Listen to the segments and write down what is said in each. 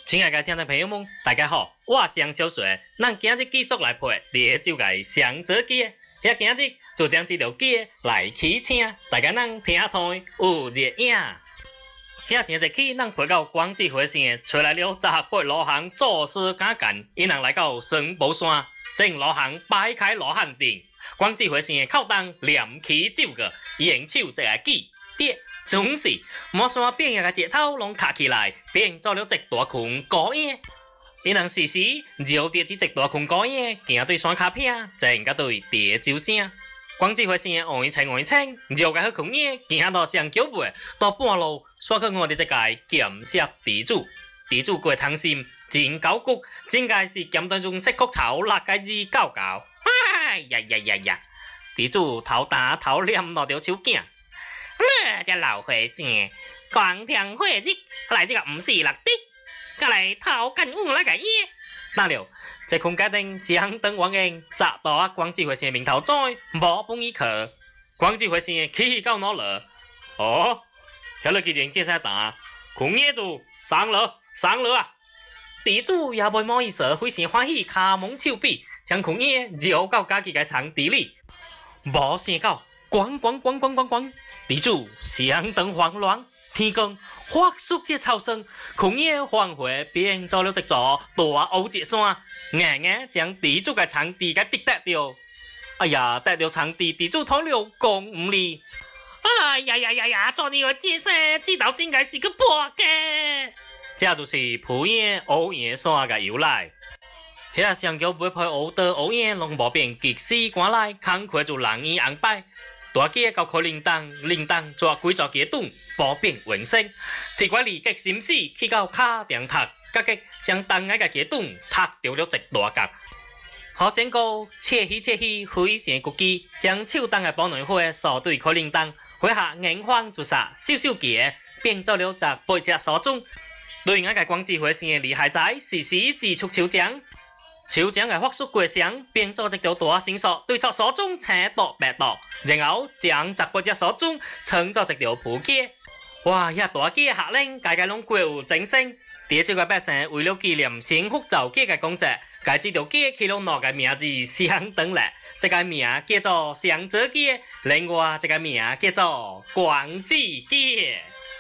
亲爱的听众朋友们，大家好，我是杨小水。咱今日继续来配烈酒嘅上座机，遐今日就将这条机来起请，大家咱听下台有热影。遐前日起，咱配到广智会城，找来了18路行做事敢干，因人来到双宝山，正路行摆开罗汉顶，广智会城靠东念起酒个，用手一个举跌。总是满山边个石头拢卡起来，变做了一大群孤影。伊人时时绕着这一大群孤影，行对山卡片，正甲对地酒声。广智会城换一青，绕个好群影，行到上桥尾，到半路煞去换着一个剑石地主。地主过汤心，真高骨，真该是剑断中色曲草6个字搞搞。哎呀！地主头打头念落着手镜。这老会城，光天化日来这个不是落地，甲来头干乌来个耶。那了，这群家庭相当晚宴，砸到广智会城面头仔，无本意去。广智会城起到哪了？哦，遐落去人介绍打，群业主上了啊！地主也袂满意思，非常欢喜，卡蒙手臂，将群业绕到家己个场地里，无想到。咣！地主相当慌乱，天光发出这草声，群野缓回变做了一座大乌节山，硬将地主嘅场地给滴得掉。哎呀，得了场地，地主讨了讲唔理。哎呀！昨日这些知道真该是个破嘅，这就是普野乌野山嘅由来。遐上桥尾配乌的乌野拢无变，极死赶来，扛开就人伊红摆。大鸡到靠铃铛抓几座鸡墩，保变永生。铁拐李极心思去到卡顶塔，甲吉将当矮个鸡墩踢掉了一大角。好先哥切起，非常骨机，将手动个保暖花扫对靠铃铛，花下硬晃就杀，小鸡变做了18只手中。对眼个广智会城个厉害仔，时时自出手掌。手掌嘅法术过响，变做一条大绳索，对出手中青度白度，然后将18只手中撑做一条蒲鸡。哇！遐大鸡下令，家拢过有精神。地州嘅百姓为了纪念幸福造鸡嘅功绩，家这条鸡起了2个名字相当嘞。这个名叫做上座鸡，另外这个名叫做广智鸡。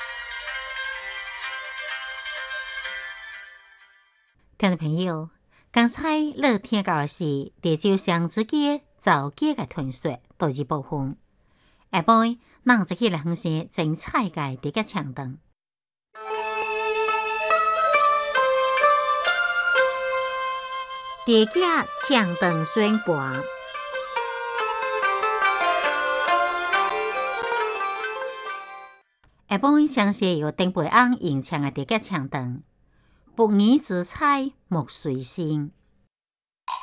听众朋友。刚才你听到的是地州上座鸡造鸡的传说第2部分。下晡，咱就去来分析精彩的地个唱段。地个唱段宣传。下晡，详细由丁培安演唱的地个唱段。不义之财莫随心。